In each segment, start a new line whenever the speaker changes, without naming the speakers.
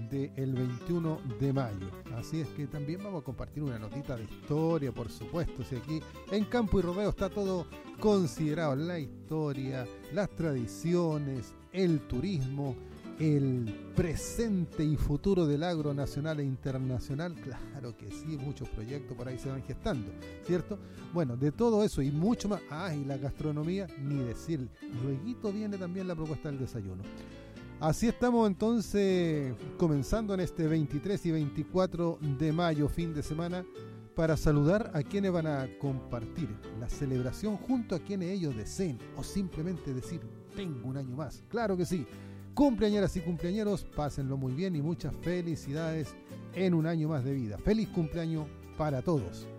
del 21 de mayo. Así es que también vamos a compartir una notita de historia, por supuesto. Si aquí en Campo y Rodeo está todo considerado, la historia, las tradiciones, el turismo, el presente y futuro del agro nacional e internacional. Claro que sí, muchos proyectos por ahí se van gestando, ¿cierto? Bueno, de todo eso y mucho más. Y la gastronomía, ni decir. Lueguito viene también la propuesta del desayuno. Así estamos entonces comenzando en este 23 y 24 de mayo, fin de semana, para saludar a quienes van a compartir la celebración junto a quienes ellos deseen, o simplemente decir, tengo un año más. Claro que sí. Cumpleañeras y cumpleañeros, pásenlo muy bien y muchas felicidades en un año más de vida. Feliz cumpleaños para todos.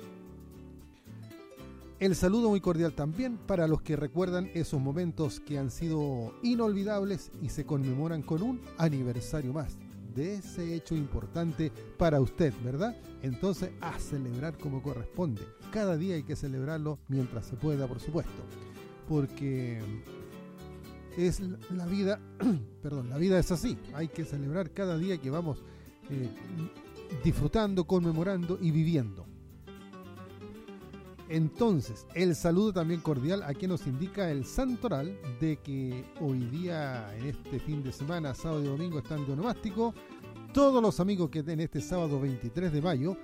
El saludo muy cordial también para los que recuerdan esos momentos que han sido inolvidables y se conmemoran con un aniversario más de ese hecho importante para usted, ¿verdad? Entonces, a celebrar como corresponde. Cada día hay que celebrarlo mientras se pueda, por supuesto, porque es la vida, perdón, la vida es así. Hay que celebrar cada día que vamos disfrutando, conmemorando y viviendo. Entonces, el saludo también cordial a quien nos indica el santoral de que hoy día, en este fin de semana, sábado y domingo, están de onomástico. Todos los amigos que en este sábado 23 de mayo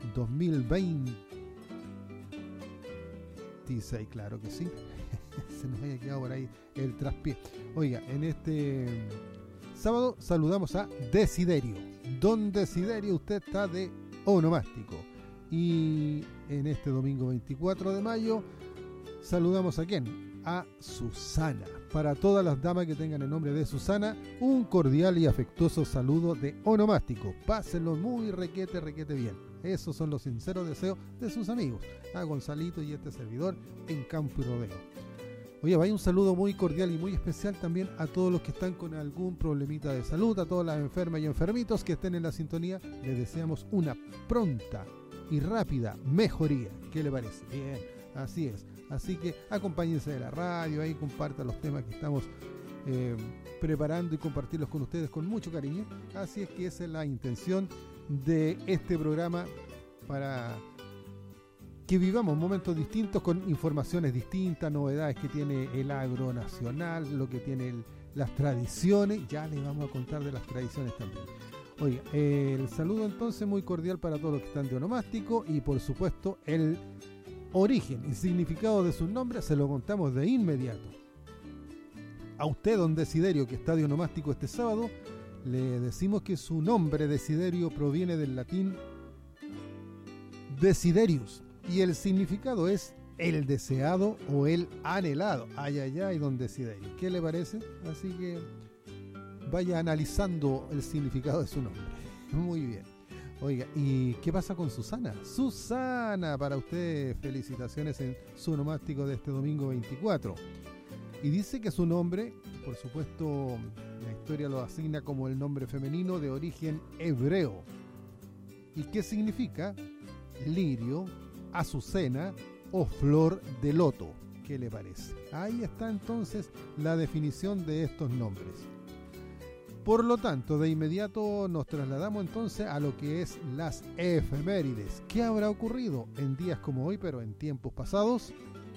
2026, claro que sí, se nos haya quedado por ahí el traspié. Oiga, en este sábado saludamos a Desiderio. Don Desiderio, usted está de onomástico. Y en este domingo 24 de mayo saludamos a ¿quién? A Susana. Para todas las damas que tengan el nombre de Susana, un cordial y afectuoso saludo de onomástico. Pásenlo muy requete bien. Esos son los sinceros deseos de sus amigos, a Gonzalito y este servidor en Campo y Rodeo. Oye, vaya un saludo muy cordial y muy especial también a todos los que están con algún problemita de salud, a todas las enfermas y enfermitos que estén en la sintonía. Les deseamos una pronta y rápida mejoría. ¿Qué le parece? Bien, así es. Así que acompáñense de la radio, ahí compartan los temas que estamos preparando y compartirlos con ustedes con mucho cariño. Así es que esa es la intención de este programa, para que vivamos momentos distintos con informaciones distintas, novedades que tiene el agro nacional, lo que tiene las tradiciones. Ya les vamos a contar de las tradiciones también. Oiga, el saludo entonces muy cordial para todos los que están de onomástico y por supuesto el origen y significado de sus nombres se lo contamos de inmediato. A usted, don Desiderio, que está de onomástico este sábado, le decimos que su nombre Desiderio proviene del latín Desiderius y el significado es el deseado o el anhelado. Ay, don Desiderio, ¿qué le parece? Así que vaya analizando el significado de su nombre. Muy bien. Oiga, ¿y qué pasa con Susana? Susana, para usted, felicitaciones en su onomástico de este domingo 24. Y dice que su nombre, por supuesto, la historia lo asigna como el nombre femenino de origen hebreo. ¿Y qué significa? Lirio, azucena o flor de loto. ¿Qué le parece? Ahí está entonces la definición de estos nombres. Por lo tanto, de inmediato nos trasladamos entonces a lo que es las efemérides. ¿Qué habrá ocurrido en días como hoy, pero en tiempos pasados?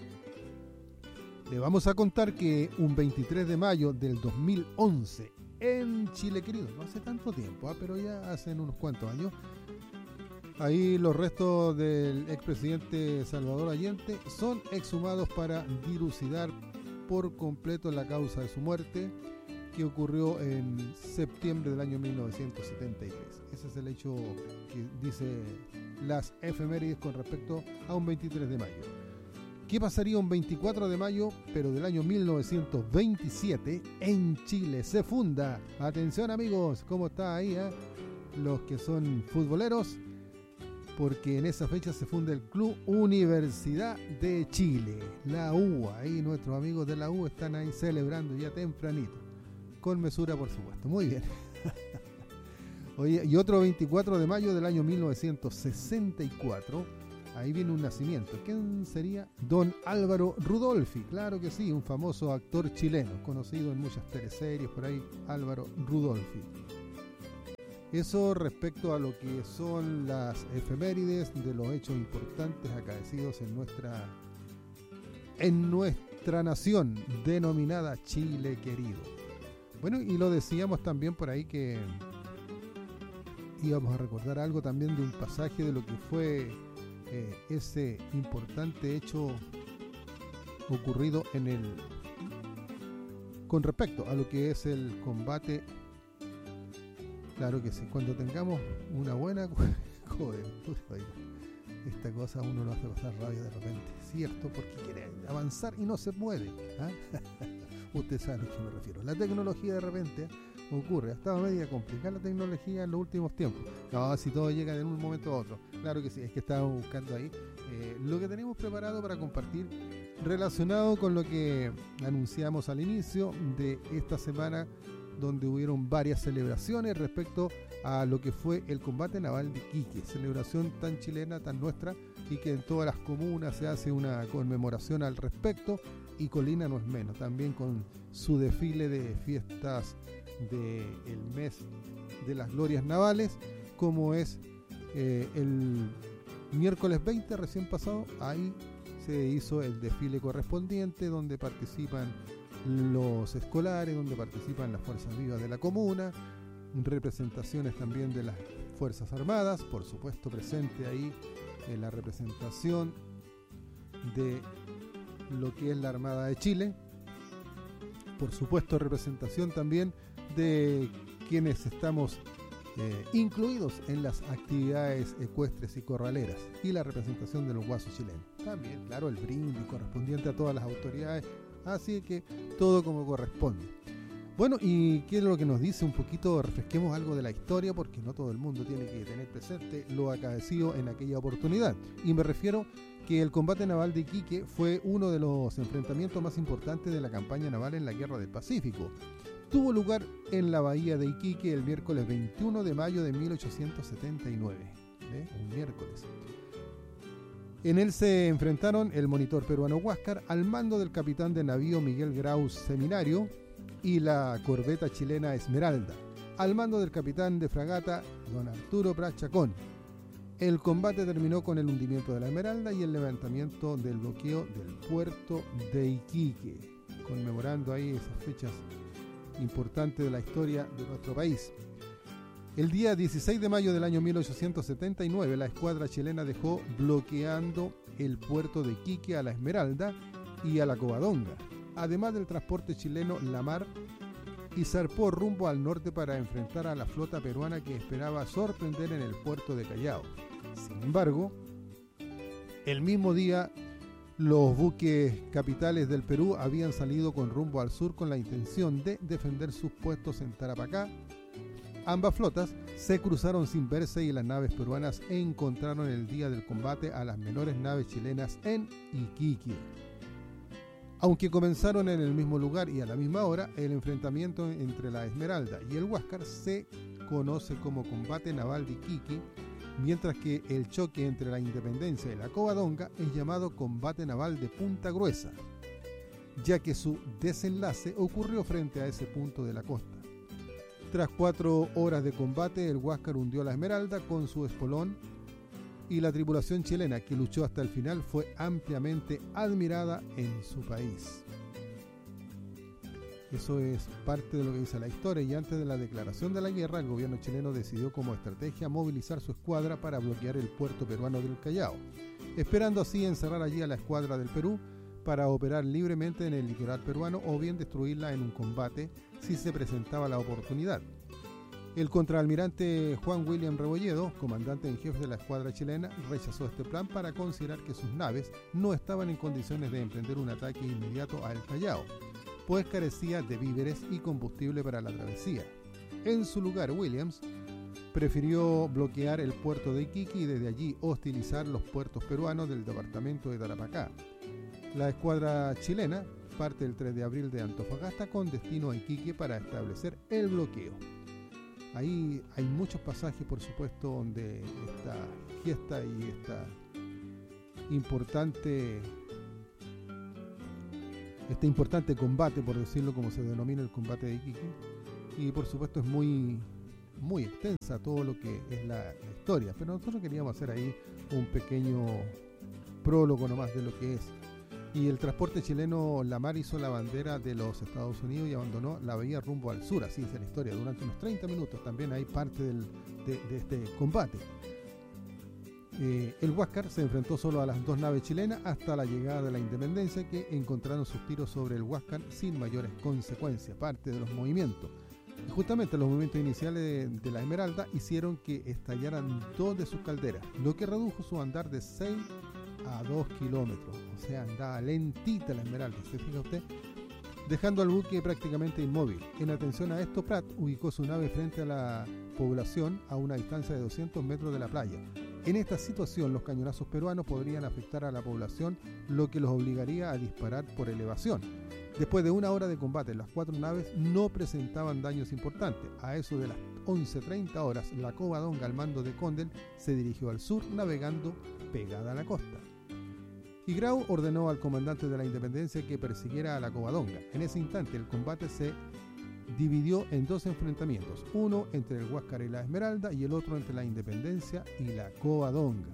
Le vamos a contar que un 23 de mayo del 2011, en Chile querido, no hace tanto tiempo, pero ya hace unos cuantos años, ahí los restos del expresidente Salvador Allende son exhumados para dilucidar por completo la causa de su muerte, que ocurrió en septiembre del año 1973. Ese es el hecho que dice las efemérides con respecto a un 23 de mayo. ¿Qué pasaría un 24 de mayo, pero del año 1927, en Chile? Se funda, atención amigos, ¿cómo está ahí? Los que son futboleros, porque en esa fecha se funda el Club Universidad de Chile, la U. Ahí nuestros amigos de la U están ahí celebrando ya tempranito. Con mesura, por supuesto. Muy bien. Oye, y otro 24 de mayo del año 1964, ahí viene un nacimiento. ¿Quién sería? Don Álvaro Rudolphy. Claro que sí, un famoso actor chileno, conocido en muchas teleseries por ahí, Álvaro Rudolphy. Eso respecto a lo que son las efemérides de los hechos importantes acaecidos en nuestra nación denominada Chile querido. Bueno, y lo decíamos también por ahí que íbamos a recordar algo también de un pasaje de lo que fue ese importante hecho ocurrido con respecto a lo que es el combate. Claro que sí, cuando tengamos una buena cobertura, esta cosa uno lo hace pasar rabia de repente, ¿cierto? Porque quiere avanzar y no se puede. ¿Ah? Usted sabe a lo que me refiero. La tecnología de repente ocurre, ha estado media complicada la tecnología en los últimos tiempos. No, si todo llega de un momento a otro. Claro que sí, es que estábamos buscando ahí lo que tenemos preparado para compartir relacionado con lo que anunciamos al inicio de esta semana, donde hubieron varias celebraciones respecto a lo que fue el combate naval de Iquique, celebración tan chilena, tan nuestra, y que en todas las comunas se hace una conmemoración al respecto, y Colina no es menos, también con su desfile de fiestas del mes de las glorias navales, como es el miércoles 20 recién pasado. Ahí se hizo el desfile correspondiente, donde participan los escolares, donde participan las fuerzas vivas de la comuna, representaciones también de las Fuerzas Armadas, por supuesto presente ahí en la representación de lo que es la Armada de Chile, por supuesto representación también de quienes estamos incluidos en las actividades ecuestres y corraleras, y la representación de los guasos chilenos. También, claro, el brindis correspondiente a todas las autoridades. Así que todo como corresponde. Bueno, y ¿qué es lo que nos dice un poquito? Refresquemos algo de la historia, porque no todo el mundo tiene que tener presente lo acaecido en aquella oportunidad. Y me refiero que el combate naval de Iquique fue uno de los enfrentamientos más importantes de la campaña naval en la Guerra del Pacífico. Tuvo lugar en la bahía de Iquique el miércoles 21 de mayo de 1879. Un miércoles. En él se enfrentaron el monitor peruano Huáscar al mando del capitán de navío Miguel Graus Seminario y la corbeta chilena Esmeralda al mando del capitán de fragata don Arturo Prat Chacón. El combate terminó con el hundimiento de la Esmeralda y el levantamiento del bloqueo del puerto de Iquique, conmemorando ahí esas fechas importantes de la historia de nuestro país. El día 16 de mayo del año 1879, la escuadra chilena dejó bloqueando el puerto de Iquique a la Esmeralda y a la Covadonga, además del transporte chileno La Mar, y zarpó rumbo al norte para enfrentar a la flota peruana que esperaba sorprender en el puerto de Callao. Sin embargo, el mismo día, los buques capitales del Perú habían salido con rumbo al sur con la intención de defender sus puestos en Tarapacá. Ambas flotas se cruzaron sin verse y las naves peruanas encontraron el día del combate a las menores naves chilenas en Iquique. Aunque comenzaron en el mismo lugar y a la misma hora, el enfrentamiento entre la Esmeralda y el Huáscar se conoce como combate naval de Iquique, mientras que el choque entre la Independencia y la Covadonga es llamado combate naval de Punta Gruesa, ya que su desenlace ocurrió frente a ese punto de la costa. Tras 4 horas de combate, el Huáscar hundió la Esmeralda con su espolón, y la tripulación chilena, que luchó hasta el final, fue ampliamente admirada en su país. Eso es parte de lo que dice la historia, y antes de la declaración de la guerra, el gobierno chileno decidió como estrategia movilizar su escuadra para bloquear el puerto peruano del Callao, esperando así encerrar allí a la escuadra del Perú para operar libremente en el litoral peruano o bien destruirla en un combate si se presentaba la oportunidad. El contraalmirante Juan William Rebolledo, comandante en jefe de la escuadra chilena, rechazó este plan para considerar que sus naves no estaban en condiciones de emprender un ataque inmediato a El Callao, pues carecía de víveres y combustible para la travesía. En su lugar, Williams prefirió bloquear el puerto de Iquique y desde allí hostilizar los puertos peruanos del departamento de Tarapacá. La escuadra chilena parte el 3 de abril de Antofagasta con destino a Iquique para establecer el bloqueo. Ahí hay muchos pasajes, por supuesto, donde esta gesta y este importante combate, por decirlo como se denomina el combate de Iquique, y por supuesto es muy muy extensa todo lo que es la historia, pero nosotros queríamos hacer ahí un pequeño prólogo nomás de lo que es. Y el transporte chileno La Mar hizo la bandera de los Estados Unidos y abandonó la bahía rumbo al sur, así es la historia, durante unos 30 minutos. También hay parte de este combate. El Huáscar se enfrentó solo a las dos naves chilenas hasta la llegada de la independencia, que encontraron sus tiros sobre el Huáscar sin mayores consecuencias. Parte de los movimientos. Y justamente los movimientos iniciales de la Esmeralda hicieron que estallaran dos de sus calderas, lo que redujo su andar de 6 a 2 kilómetros. O sea, andaba lentita la Esmeralda, ¿se fija usted? Dejando al buque prácticamente inmóvil. En atención a esto, Prat ubicó su nave frente a la población a una distancia de 200 metros de la playa. En esta situación, los cañonazos peruanos podrían afectar a la población, lo que los obligaría a disparar por elevación. Después de una hora de combate, las cuatro naves no presentaban daños importantes. A eso de las 11:30 horas, la Covadonga al mando de Condell se dirigió al sur, navegando pegada a la costa. Y Grau ordenó al comandante de la Independencia que persiguiera a la Covadonga. En ese instante, el combate se dividió en dos enfrentamientos, uno entre el Huáscar y la Esmeralda y el otro entre la Independencia y la Covadonga.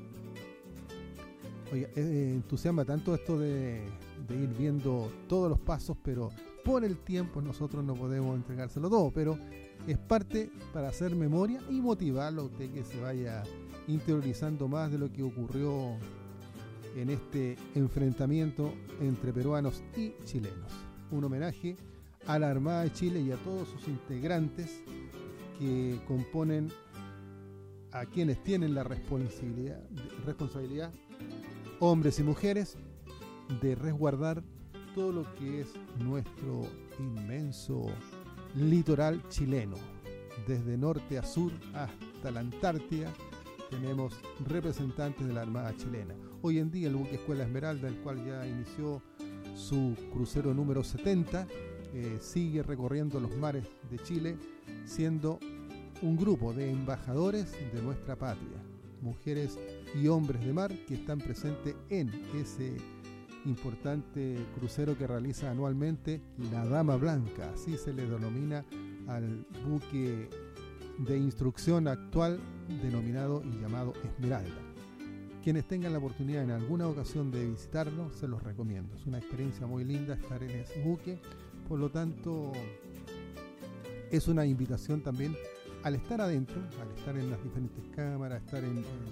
Oiga, entusiasma tanto esto de ir viendo todos los pasos, pero por el tiempo nosotros no podemos entregárselo todo, pero es parte para hacer memoria y motivarlo a usted que se vaya interiorizando más de lo que ocurrió en este enfrentamiento entre peruanos y chilenos. Un homenaje a la Armada de Chile y a todos sus integrantes que componen, a quienes tienen la responsabilidad, hombres y mujeres, de resguardar todo lo que es nuestro inmenso litoral chileno. Desde norte a sur hasta la Antártida tenemos representantes de la Armada chilena. Hoy en día el buque Escuela Esmeralda, el cual ya inició su crucero número 70, sigue recorriendo los mares de Chile, siendo un grupo de embajadores de nuestra patria, mujeres y hombres de mar que están presentes en ese importante crucero que realiza anualmente la Dama Blanca, así se le denomina al buque de instrucción actual denominado y llamado Esmeralda. Quienes tengan la oportunidad en alguna ocasión de visitarlo, se los recomiendo. Es una experiencia muy linda estar en ese buque, por lo tanto es una invitación también al estar adentro, al estar en las diferentes cámaras, estar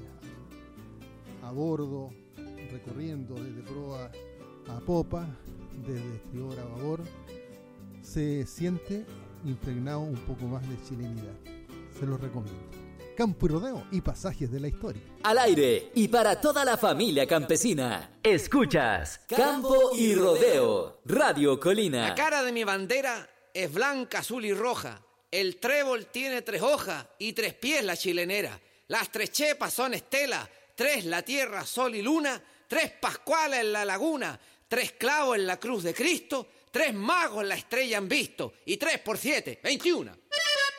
a bordo, recorriendo desde proa a popa, desde estribor a babor, se siente impregnado un poco más de chilenidad. Se los recomiendo. Campo y rodeo y pasajes de la historia.
Al aire y para toda la familia campesina. Escuchas Campo y Rodeo, Radio Colina.
La cara de mi bandera es blanca, azul y roja. El trébol tiene 3 hojas y 3 pies la chilenera. Las 3 chepas son estelas, 3 la tierra, sol y luna, 3 pascuales en la laguna, 3 clavos en la cruz de Cristo, 3 magos la estrella han visto y 3 por 7, 21.